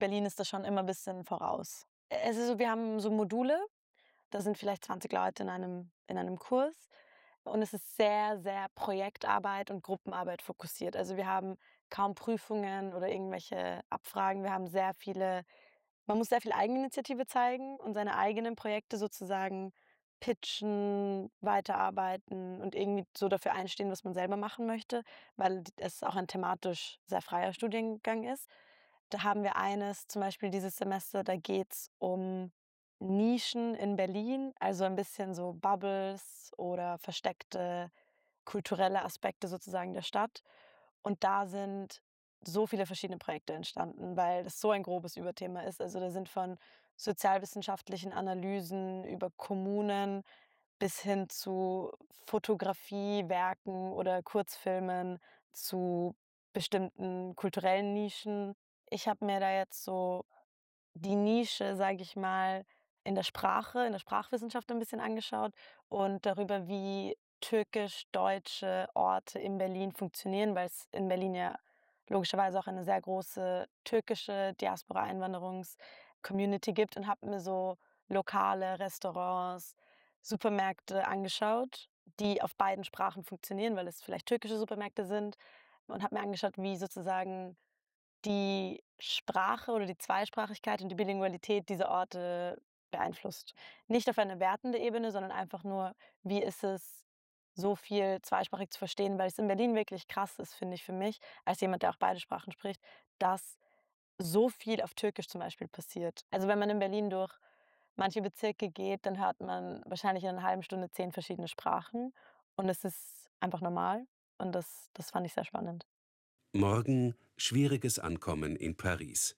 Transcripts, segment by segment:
Berlin ist da schon immer ein bisschen voraus. Es ist so, wir haben so Module, da sind vielleicht 20 Leute in einem Kurs und es ist sehr, sehr Projektarbeit und Gruppenarbeit fokussiert. Also, wir haben kaum Prüfungen oder irgendwelche Abfragen. Wir haben sehr viele Man muss sehr viel Eigeninitiative zeigen und seine eigenen Projekte sozusagen pitchen, weiterarbeiten und irgendwie so dafür einstehen, was man selber machen möchte, weil es auch ein thematisch sehr freier Studiengang ist. Da haben wir eines zum Beispiel dieses Semester, da geht's um Nischen in Berlin, also ein bisschen so Bubbles oder versteckte kulturelle Aspekte sozusagen der Stadt. Und da sind so viele verschiedene Projekte entstanden, weil das so ein grobes Überthema ist. Also, da sind von sozialwissenschaftlichen Analysen über Kommunen bis hin zu Fotografiewerken oder Kurzfilmen zu bestimmten kulturellen Nischen. Ich habe mir da jetzt so die Nische, sage ich mal, in der Sprachwissenschaft ein bisschen angeschaut und darüber, wie türkisch-deutsche Orte in Berlin funktionieren, weil es in Berlin ja logischerweise auch eine sehr große türkische Diaspora-Einwanderungs-Community gibt und habe mir so lokale Restaurants, Supermärkte angeschaut, die auf beiden Sprachen funktionieren, weil es vielleicht türkische Supermärkte sind, und habe mir angeschaut, wie sozusagen die Sprache oder die Zweisprachigkeit und die Bilingualität diese Orte beeinflusst. Nicht auf eine wertende Ebene, sondern einfach nur, wie ist es, so viel zweisprachig zu verstehen, weil es in Berlin wirklich krass ist, finde ich für mich, als jemand, der auch beide Sprachen spricht, dass so viel auf Türkisch zum Beispiel passiert. Also, wenn man in Berlin durch manche Bezirke geht, dann hört man wahrscheinlich in einer halben Stunde 10 verschiedene Sprachen und es ist einfach normal und das fand ich sehr spannend. Morgen schwieriges Ankommen in Paris.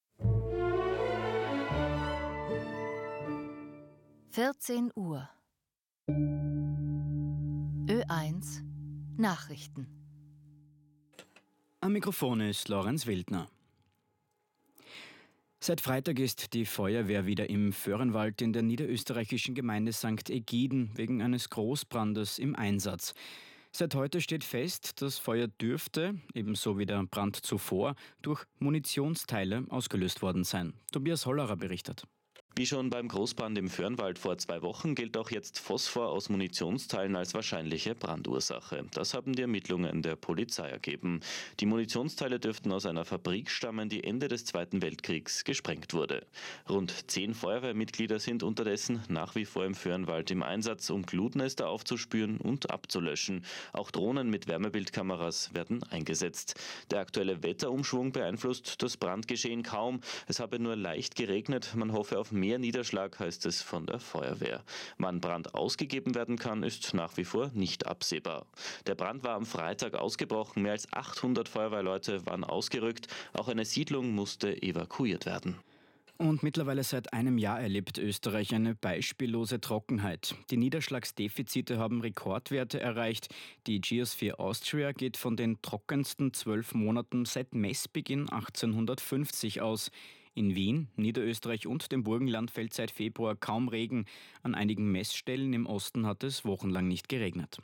14 Uhr. Ö1 Nachrichten. Am Mikrofon ist Lorenz Wildner. Seit Freitag ist die Feuerwehr wieder im Föhrenwald in der niederösterreichischen Gemeinde St. Egiden wegen eines Großbrandes im Einsatz. Seit heute steht fest, das Feuer dürfte, ebenso wie der Brand zuvor, durch Munitionsteile ausgelöst worden sein. Tobias Hollerer berichtet. Wie schon beim Großbrand im Föhrenwald vor 2 Wochen gilt auch jetzt Phosphor aus Munitionsteilen als wahrscheinliche Brandursache. Das haben die Ermittlungen der Polizei ergeben. Die Munitionsteile dürften aus einer Fabrik stammen, die Ende des Zweiten Weltkriegs gesprengt wurde. Rund 10 Feuerwehrmitglieder sind unterdessen nach wie vor im Föhrenwald im Einsatz, um Glutnester aufzuspüren und abzulöschen. Auch Drohnen mit Wärmebildkameras werden eingesetzt. Der aktuelle Wetterumschwung beeinflusst das Brandgeschehen kaum. Es habe nur leicht geregnet. Man hoffe auf mehr Niederschlag, heißt es von der Feuerwehr. Wann Brand ausgegeben werden kann, ist nach wie vor nicht absehbar. Der Brand war am Freitag ausgebrochen. Mehr als 800 Feuerwehrleute waren ausgerückt. Auch eine Siedlung musste evakuiert werden. Und mittlerweile seit einem Jahr erlebt Österreich eine beispiellose Trockenheit. Die Niederschlagsdefizite haben Rekordwerte erreicht. Die Geosphere Austria geht von den trockensten 12 Monaten seit Messbeginn 1850 aus. In Wien, Niederösterreich und dem Burgenland fällt seit Februar kaum Regen. An einigen Messstellen im Osten hat es wochenlang nicht geregnet.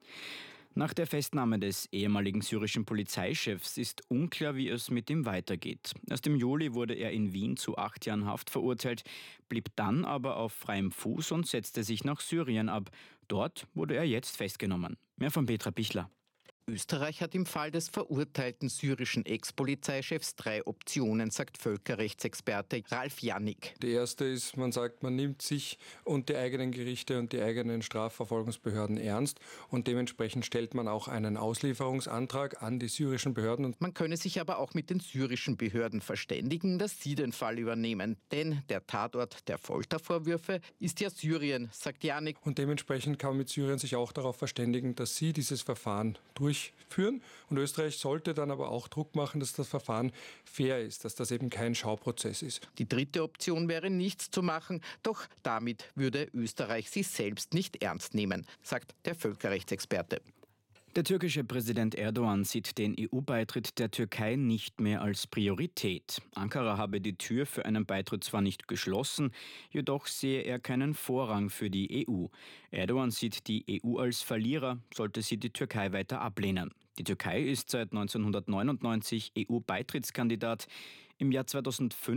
Nach der Festnahme des ehemaligen syrischen Polizeichefs ist unklar, wie es mit ihm weitergeht. Erst im Juli wurde er in Wien zu 8 Jahren Haft verurteilt, blieb dann aber auf freiem Fuß und setzte sich nach Syrien ab. Dort wurde er jetzt festgenommen. Mehr von Petra Pichler. Österreich hat im Fall des verurteilten syrischen Ex-Polizeichefs 3 Optionen, sagt Völkerrechtsexperte Ralf Jannik. Die erste ist, man sagt, man nimmt sich und die eigenen Gerichte und die eigenen Strafverfolgungsbehörden ernst und dementsprechend stellt man auch einen Auslieferungsantrag an die syrischen Behörden. Man könne sich aber auch mit den syrischen Behörden verständigen, dass sie den Fall übernehmen. Denn der Tatort der Foltervorwürfe ist ja Syrien, sagt Jannik. Und dementsprechend kann man mit Syrien sich auch darauf verständigen, dass sie dieses Verfahren durchführen. Und Österreich sollte dann aber auch Druck machen, dass das Verfahren fair ist, dass das eben kein Schauprozess ist. Die dritte Option wäre, nichts zu machen, doch damit würde Österreich sich selbst nicht ernst nehmen, sagt der Völkerrechtsexperte. Der türkische Präsident Erdogan sieht den EU-Beitritt der Türkei nicht mehr als Priorität. Ankara habe die Tür für einen Beitritt zwar nicht geschlossen, jedoch sehe er keinen Vorrang für die EU. Erdogan sieht die EU als Verlierer, sollte sie die Türkei weiter ablehnen. Die Türkei ist seit 1999 EU-Beitrittskandidat. Im Jahr 2005